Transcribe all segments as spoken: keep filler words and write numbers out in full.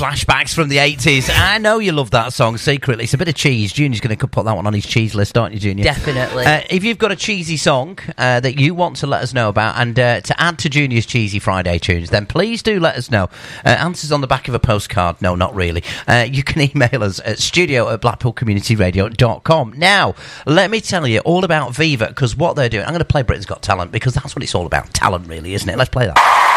flashbacks from the eighties. I know you love that song secretly. It's a bit of cheese. Junior's going to put that one on his cheese list, aren't you, Junior? Definitely. Uh, if you've got a cheesy song uh, that you want to let us know about and uh, to add to Junior's Cheesy Friday tunes, then please do let us know. Uh, answers on the back of a postcard. No, not really. Uh, you can email us at studio at blackpool community radio dot com. Now, let me tell you all about Viva, because what they're doing... I'm going to play Britain's Got Talent, because that's what it's all about. Talent, really, isn't it? Let's play that.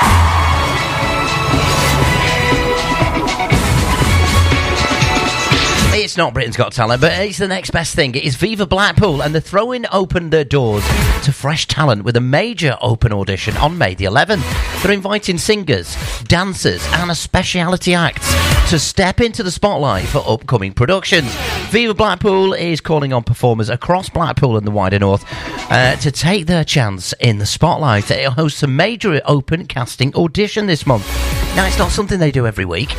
It's not Britain's Got Talent, but it's the next best thing. It is Viva Blackpool, and they're throwing open their doors to fresh talent with a major open audition on May the eleventh. They're inviting singers, dancers, and a speciality act to step into the spotlight for upcoming productions. Viva Blackpool is calling on performers across Blackpool and the wider north uh, to take their chance in the spotlight. It hosts a major open casting audition this month. Now, it's not something they do every week,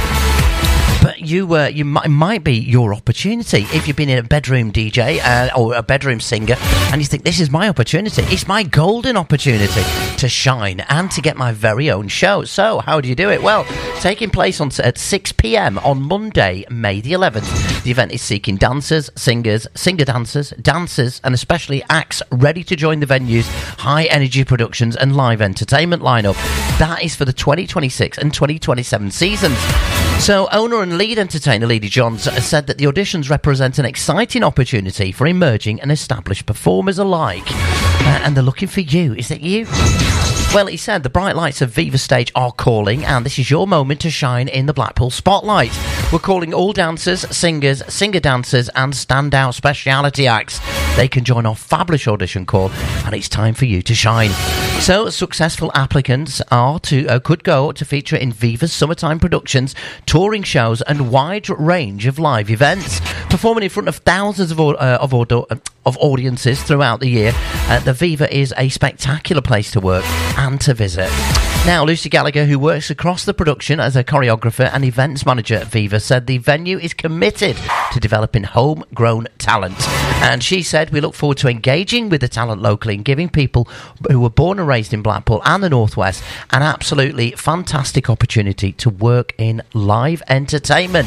but you, uh, you might, might be your opportunity if you've been in a bedroom D J uh, or a bedroom singer, and you think, this is my opportunity. It's my golden opportunity to shine and to get my very own show. So, how do you do it? Well, taking place on at six p.m. on Monday, May the eleventh. The event is seeking dancers, singers, singer-dancers, dancers, and especially acts ready to join the venue's high-energy productions and live entertainment lineup. That is for the twenty twenty-six and twenty twenty-seven seasons. So, owner and lead entertainer Lady Johns said that the auditions represent an exciting opportunity for emerging and established performers alike. Uh, and they're looking for you. Is it you? Well, he said the bright lights of Viva Stage are calling, and this is your moment to shine in the Blackpool spotlight. We're calling all dancers, singers, singer-dancers, and standout speciality acts. They can join our fabulous audition call, and it's time for you to shine. So, successful applicants are to uh, could go to feature in Viva's summertime productions, touring shows, and wide range of live events, performing in front of thousands of uh, of, audio, uh, of audiences throughout the year. Uh, the Viva is a spectacular place to work and to visit. Now, Lucy Gallagher, who works across the production as a choreographer and events manager at Viva, said the venue is committed to developing homegrown talent. And she said, we look forward to engaging with the talent locally and giving people who were born and raised in Blackpool and the North West an absolutely fantastic opportunity to work in live entertainment.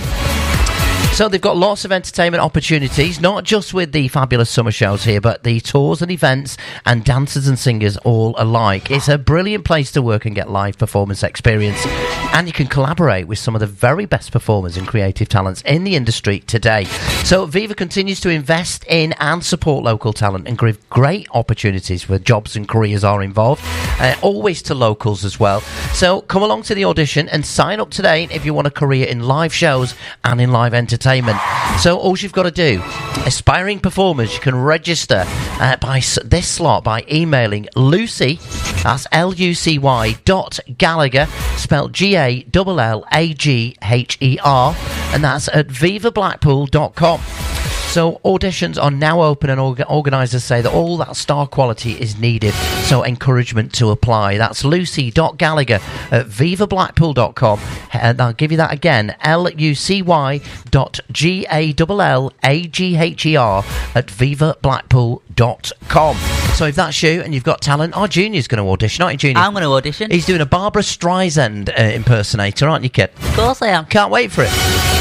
So they've got lots of entertainment opportunities, not just with the fabulous summer shows here, but the tours and events and dancers and singers all alike. It's a brilliant place to work and get live performance experience. And you can collaborate with some of the very best performers and creative talents in the industry today. So Viva continues to invest in and support local talent and give great opportunities where jobs and careers are involved, uh, always to locals as well. So come along to the audition and sign up today if you want a career in live shows and in live entertainment. So all you've got to do, aspiring performers, you can register uh, by s- this slot by emailing Lucy, that's L U C Y dot Gallagher, spelled G A L L A G H E R, and that's at viva blackpool dot com. So auditions are now open, and org- organisers say that all that star quality is needed, so encouragement to apply. That's lucy dot gallagher at viva blackpool dot com, and I'll give you that again, L U C Y dot G A L L A G H E R at viva blackpool dot com. So if that's you and you've got talent, our Junior's going to audition, aren't you, Junior? I'm going to audition. He's doing a Barbara Streisand uh, impersonator, aren't you, kid? Of course I am. Can't wait for it.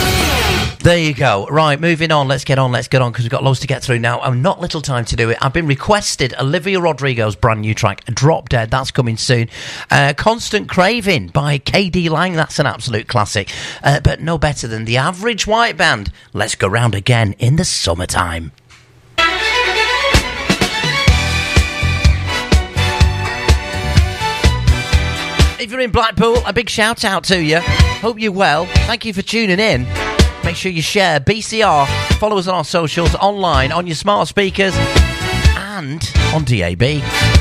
There you go. Right, moving on. Let's get on, let's get on, because we've got loads to get through now. I've not little time to do it. I've been requested Olivia Rodrigo's brand new track, Drop Dead. That's coming soon. Uh, Constant Craving by K D Lang. That's an absolute classic. Uh, but no better than the Average White Band. Let's go round again in the summertime. If you're in Blackpool, a big shout out to you. Hope you're well. Thank you for tuning in. Make sure you share B C R. Follow us on our socials, online, on your smart speakers, and on D A B.